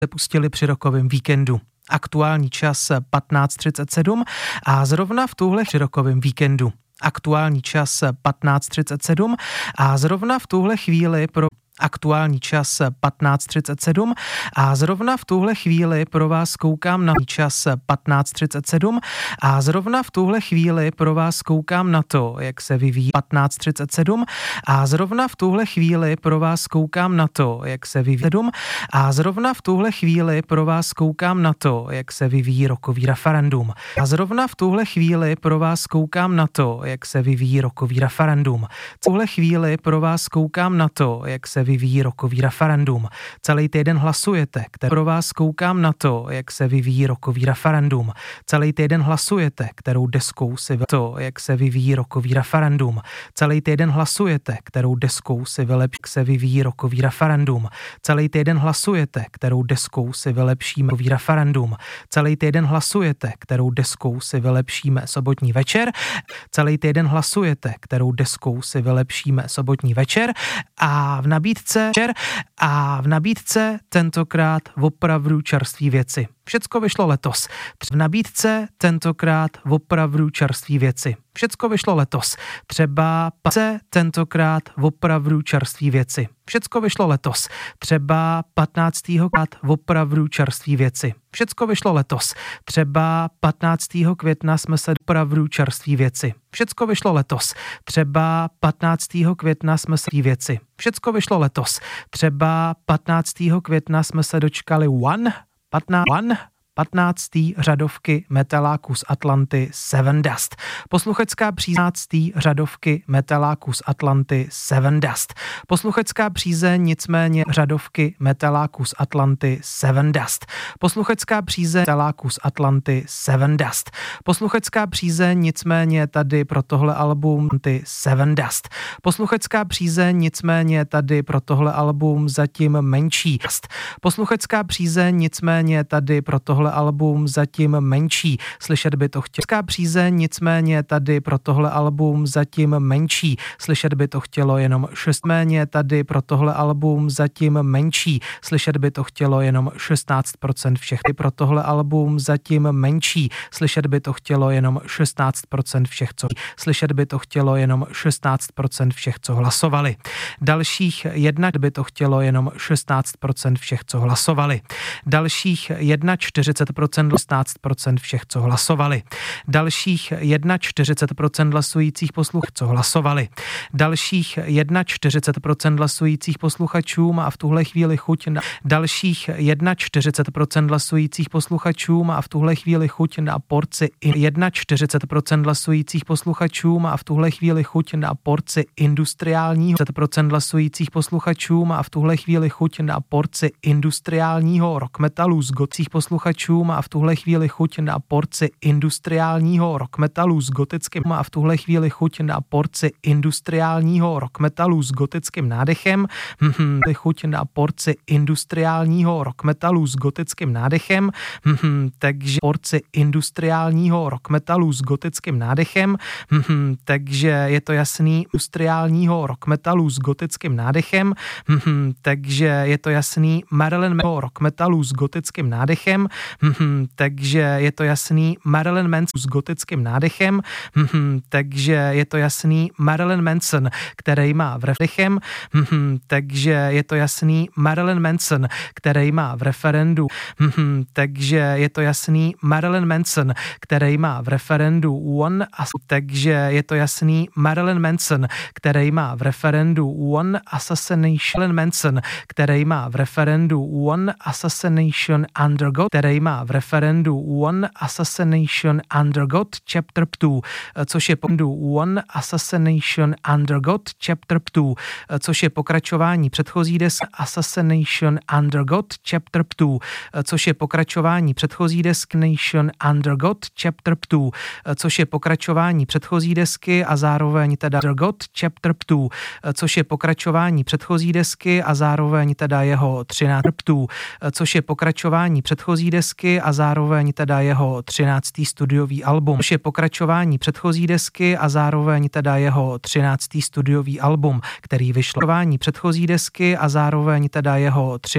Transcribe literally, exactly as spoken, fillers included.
pustili při rokovém víkendu. Aktuální čas patnáct třicet sedm a zrovna v tuhle při rokovém víkendu. Aktuální čas patnáct třicet sedm a zrovna v tuhle chvíli pro aktuální čas patnáct třicet sedm a zrovna v tuhle chvíli pro vás koukám na čas patnáct třicet sedm a zrovna v tuhle chvíli pro vás koukám na to, jak se vyvíjí patnáct třicet sedm a zrovna v tuhle chvíli pro vás koukám na to, jak se vyvíjí a zrovna v tuhle chvíli pro vás koukám na to, jak se vyvíjí rokový referendum. A zrovna v tuhle chvíli pro vás koukám na to, jak se vyvíjí rokový referendum. V tuhle chvíli pro vás koukám na to, jak se vyvíjí rokový referendum. Celý týden hlasujete, které pro vás koukám na to, jak se vyvíjí rokový referendum. Celý týden hlasujete, kterou deskou si vy... to, jak se vyvíjí rokový referendum. Celý týden hlasujete, kterou deskou si vylepší, jak se vyvíjí rokový referendum. Celý týden hlasujete, kterou deskou si vylepšíme rokový referendum. Celý týden hlasujete, kterou deskou si vylepšíme sobotní večer. Celý týden hlasujete, kterou deskou si vylepšíme sobotní večer a v nabídce a v nabídce tentokrát opravdu čerství věci. Všecko vyšlo letos. V nabídce tentokrát opravdu čerství věci. Všecko vyšlo letos. Třeba se tentokrát opravdu čerství věci. Všecko vyšlo letos. Třeba patnáctého opravdu čerství věci. Všecko vyšlo letos. Třeba patnáctého května jsme se opravdu čerství věci. Všecko vyšlo letos. Třeba patnáctého května jsme se věci. Všecko vyšlo letos. Třeba patnáctého května jsme se dočkali One patnáct One patnácté řadovky metaláku z Atlanty Seven Dust. Posluchačská přízeň řadovky metaláku z Atlanty Seven Dust. Posluchačská přízeň nicméně řadovky metaláku z Atlanty Seven Dust. Posluchačská přízeň metaláku z Atlanty Seven Dust. Posluchačská přízeň nicméně tady pro tohle album ty Seven Dust. Posluchačská přízeň nicméně tady pro tohle album zatím menší. Posluchačská přízeň nicméně tady pro tohle album zatím menší. Slyšet by to chtělo. Přízeň nicméně tady pro tohle album zatím menší. Slyšet by to chtělo jenom šest. Méně tady pro tohle album zatím menší. Slyšet by to chtělo jenom šestnáct procent všech. Pro tohle album zatím menší. Slyšet by to chtělo jenom šestnáct procent všech, co slyšet by to chtělo jenom šestnáct procent všech, co hlasovali. Dalších jedna by to chtělo jenom šestnáct procent všech, co hlasovali. Dalších čtyřicet jedna procent šestnáct procent všech, co hlasovali. Dalších čtyřicet jedna procent hlasujících posluchačů, co hlasovali. Dalších čtyřicet jedna procent hlasujících posluchačům a v tuhle chvíli chuť na dalších čtyřicet jedna procent hlasujících posluchačům a v tuhle chvíli chuť na porci čtyřicet jedna procent hlasujících posluchačům a v tuhle chvíli chuť na porci industriálního třicet procent hlasujících posluchačům a v tuhle chvíli chuť na porci industriálního rock metalu z gotcích posluchačům a v tuhle chvíli chuť na porci industriálního rock metalu s gotickým a v tuhle chvíli chuť na porci industriálního rock metalu s gotickým nádechem. Mhm, chuť na porci industriálního rock metalu s gotickým nádechem. Mhm, takže porci industriálního rock metalu s gotickým nádechem. Mhm, takže je to jasný industriálního rock metalu s gotickým nádechem. Mhm, takže je to jasný Marilyn rock metalu s gotickým nádechem. Hmm, takže je to jasný Marilyn Manson s gotickým nádechem. Hmm, takže je to jasný Marilyn Manson, který má v referendu. Hmm, takže je to jasný Marilyn Manson, který má v referendu. Hmm, takže je to jasný Marilyn Manson, který má v referendu One a takže je to jasný Marilyn Manson, který má v referendu One Assassination Manson, který má v referendu One Assassination Under God, který má v referendu One Assassination Under God Chapter dva, což je One Assassination Under God Chapter dva, což je pokračování předchozí desky Assassination Under God Chapter dva, což je pokračování předchozí desky Nation Under God Chapter dva, což je pokračování předchozí desky a zároveň teda Under God Chapter dva, což je pokračování předchozí desky a zároveň teda jeho třináct dva, což je pokračování předchozí desky a zároveň teda jeho třináctý studiový album, což je pokračování předchozí desky a zároveň teda jeho třináctý studiový album, který vyšlo předchozí desky a zároveň teda jeho třináctý